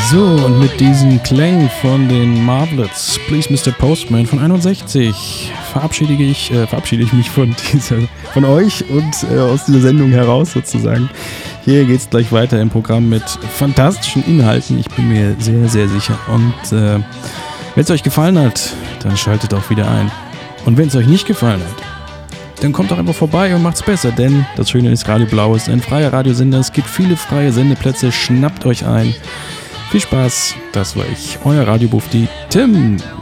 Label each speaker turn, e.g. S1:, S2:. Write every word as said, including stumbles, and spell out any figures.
S1: So, und mit diesen Klängen von den Marvelettes, Please Mister Postman von einundsechzig, verabschiede ich, äh, verabschiede ich mich von dieser, von euch und äh, aus dieser Sendung heraus sozusagen. Hier geht's gleich weiter im Programm mit fantastischen Inhalten, ich bin mir sehr, sehr sicher. Und äh, wenn es euch gefallen hat, dann schaltet auch wieder ein. Und wenn es euch nicht gefallen hat, dann kommt doch einfach vorbei und macht's besser, denn das Schöne ist, Radio Blau ist ein freier Radiosender, es gibt viele freie Sendeplätze, schnappt euch ein. Viel Spaß, das war ich, euer Radiobufti Tim.